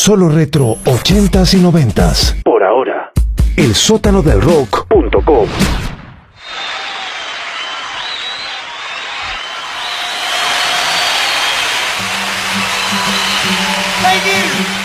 Solo retro 80s y 90s. Por ahora. El sótano del rock.com. Thank you.